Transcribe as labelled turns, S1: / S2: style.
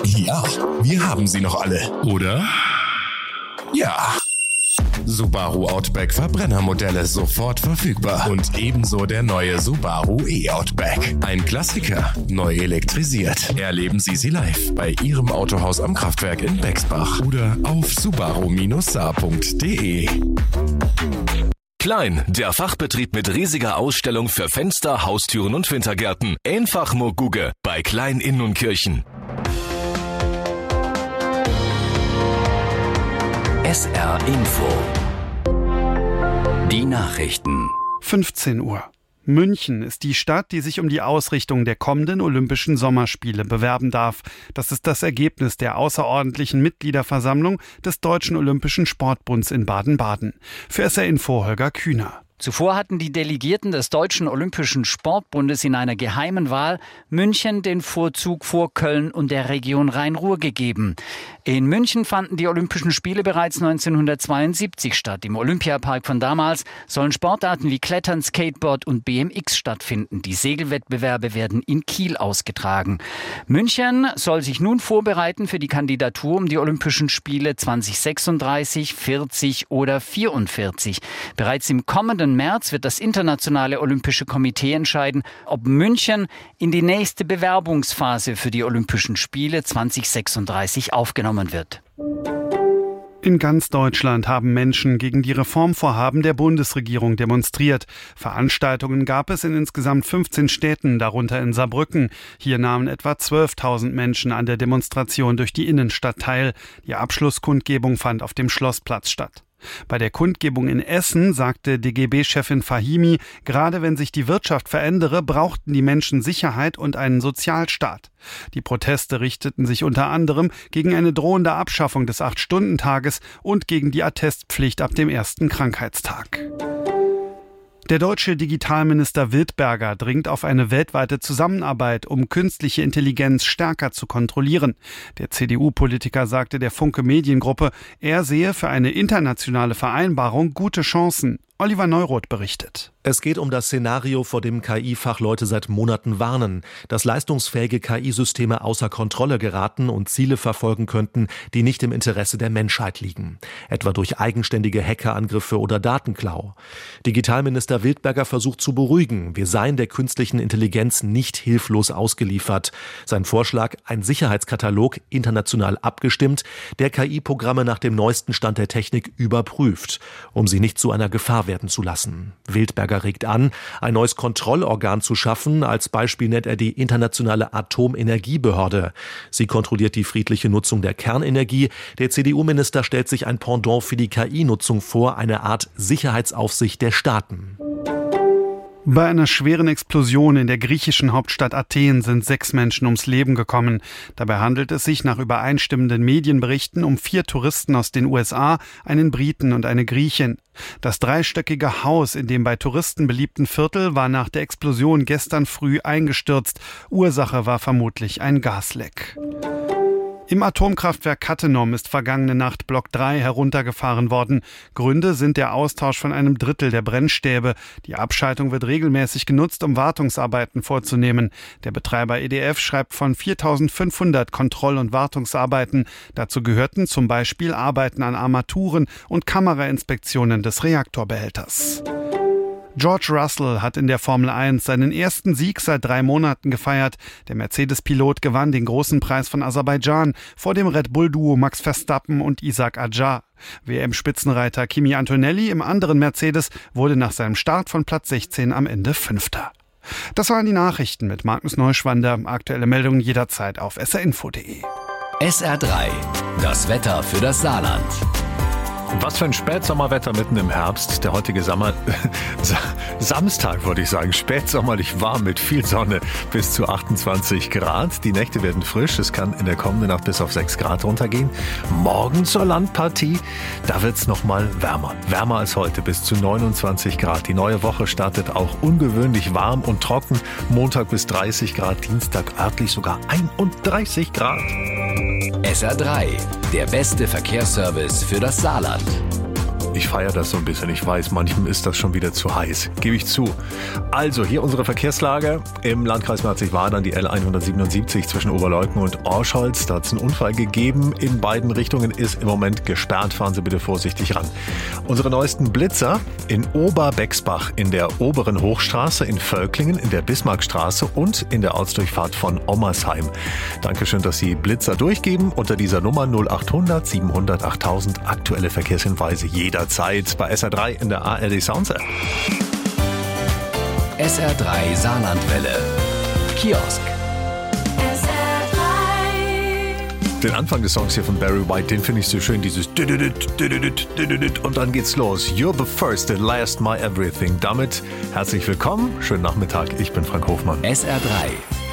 S1: Ja, wir haben sie noch alle. Oder? Ja. Subaru Outback Verbrennermodelle sofort verfügbar. Und ebenso der neue Subaru E-Outback. Ein Klassiker, neu elektrisiert. Erleben Sie sie live bei Ihrem Autohaus am Kraftwerk in Bexbach oder auf subaru-saar.de.
S2: Klein, der Fachbetrieb mit riesiger Ausstellung für Fenster, Haustüren und Wintergärten. Einfach nur Guge bei Klein in Nunkirchen.
S3: SR Info. Die Nachrichten.
S4: 15 Uhr. München ist die Stadt, die sich um die Ausrichtung der kommenden Olympischen Sommerspiele bewerben darf. Das ist das Ergebnis der außerordentlichen Mitgliederversammlung des Deutschen Olympischen Sportbunds in Baden-Baden. Für SR Info Holger Kühner.
S5: Zuvor hatten die Delegierten des Deutschen Olympischen Sportbundes in einer geheimen Wahl München den Vorzug vor Köln und der Region Rhein-Ruhr gegeben. In München fanden die Olympischen Spiele bereits 1972 statt. Im Olympiapark von damals sollen Sportarten wie Klettern, Skateboard und BMX stattfinden. Die Segelwettbewerbe werden in Kiel ausgetragen. München soll sich nun vorbereiten für die Kandidatur um die Olympischen Spiele 2036, 40 oder 44. Bereits im kommenden März wird das Internationale Olympische Komitee entscheiden, ob München in die nächste Bewerbungsphase für die Olympischen Spiele 2036 aufgenommen wird.
S4: In ganz Deutschland haben Menschen gegen die Reformvorhaben der Bundesregierung demonstriert. Veranstaltungen gab es in insgesamt 15 Städten, darunter in Saarbrücken. Hier nahmen etwa 12.000 Menschen an der Demonstration durch die Innenstadt teil. Die Abschlusskundgebung fand auf dem Schlossplatz statt. Bei der Kundgebung in Essen sagte DGB-Chefin Fahimi, gerade wenn sich die Wirtschaft verändere, brauchten die Menschen Sicherheit und einen Sozialstaat. Die Proteste richteten sich unter anderem gegen eine drohende Abschaffung des 8-Stunden-Tages und gegen die Attestpflicht ab dem ersten Krankheitstag. Der deutsche Digitalminister Wildberger dringt auf eine weltweite Zusammenarbeit, um künstliche Intelligenz stärker zu kontrollieren. Der CDU-Politiker sagte der Funke Mediengruppe, er sehe für eine internationale Vereinbarung gute Chancen. Oliver Neuroth berichtet.
S6: Es geht um das Szenario, vor dem KI-Fachleute seit Monaten warnen, dass leistungsfähige KI-Systeme außer Kontrolle geraten und Ziele verfolgen könnten, die nicht im Interesse der Menschheit liegen, etwa durch eigenständige Hackerangriffe oder Datenklau. Digitalminister Wildberger versucht zu beruhigen, wir seien der künstlichen Intelligenz nicht hilflos ausgeliefert. Sein Vorschlag, ein Sicherheitskatalog, international abgestimmt, der KI-Programme nach dem neuesten Stand der Technik überprüft, um sie nicht zu einer Gefahr werden zu lassen. Wildberger regt an, ein neues Kontrollorgan zu schaffen. Als Beispiel nennt er die Internationale Atomenergiebehörde. Sie kontrolliert die friedliche Nutzung der Kernenergie. Der CDU-Minister stellt sich ein Pendant für die KI-Nutzung vor, eine Art Sicherheitsaufsicht der Staaten.
S4: Bei einer schweren Explosion in der griechischen Hauptstadt Athen sind 6 Menschen ums Leben gekommen. Dabei handelt es sich nach übereinstimmenden Medienberichten um 4 Touristen aus den USA, einen Briten und eine Griechin. Das 3-stöckige Haus in dem bei Touristen beliebten Viertel war nach der Explosion gestern früh eingestürzt. Ursache war vermutlich ein Gasleck. Im Atomkraftwerk Cattenom ist vergangene Nacht Block 3 heruntergefahren worden. Gründe sind der Austausch von einem Drittel der Brennstäbe. Die Abschaltung wird regelmäßig genutzt, um Wartungsarbeiten vorzunehmen. Der Betreiber EDF schreibt von 4.500 Kontroll- und Wartungsarbeiten. Dazu gehörten zum Beispiel Arbeiten an Armaturen und Kamerainspektionen des Reaktorbehälters. George Russell hat in der Formel 1 seinen ersten Sieg seit 3 Monaten gefeiert. Der Mercedes-Pilot gewann den großen Preis von Aserbaidschan vor dem Red Bull-Duo Max Verstappen und Isaac Adjar. WM-Spitzenreiter Kimi Antonelli im anderen Mercedes wurde nach seinem Start von Platz 16 am Ende 5. Das waren die Nachrichten mit Magnus Neuschwander. Aktuelle Meldungen jederzeit auf srinfo.de.
S3: SR3, das Wetter für das Saarland.
S7: Was für ein Spätsommerwetter mitten im Herbst. Der heutige Samstag, würde ich sagen, spätsommerlich warm mit viel Sonne bis zu 28 Grad. Die Nächte werden frisch. Es kann in der kommenden Nacht bis auf 6 Grad runtergehen. Morgen zur Landpartie, da wird es nochmal wärmer. Wärmer als heute bis zu 29 Grad. Die neue Woche startet auch ungewöhnlich warm und trocken. Montag bis 30 Grad, Dienstag örtlich sogar 31 Grad.
S3: SR3, der beste Verkehrsservice für das Saarland.
S7: Ich feiere das so ein bisschen. Ich weiß, manchem ist das schon wieder zu heiß. Gebe ich zu. Also, hier unsere Verkehrslage. Im Landkreis Merzig-Wadern die L177 zwischen Oberleuthen und Orscholz. Da hat es einen Unfall gegeben. In beiden Richtungen ist im Moment gesperrt. Fahren Sie bitte vorsichtig ran. Unsere neuesten Blitzer in Oberbexbach in der Oberen Hochstraße, in Völklingen, in der Bismarckstraße und in der Ortsdurchfahrt von Ommersheim. Dankeschön, dass Sie Blitzer durchgeben. Unter dieser Nummer 0800 700 8000. Aktuelle Verkehrshinweise jederzeit bei SR3 in der ARD Sounds App.
S3: SR3 Saarlandwelle. Kiosk.
S7: Den Anfang des Songs hier von Barry White, den finde ich so schön, dieses und dann geht's los. You're the first and last, my everything. Damit herzlich willkommen, schönen Nachmittag, ich bin Frank Hofmann.
S3: SR3